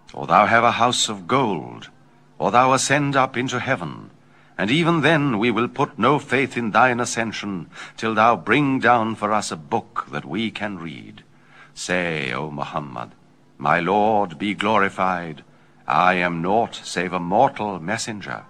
Or thou have a house of gold, or thou ascend up into heaven, and even then we will put no faith in thine ascension, till thou bring down for us a book that we can read. Say, O Muhammad, my Lord be glorified, I am naught save a mortal messenger.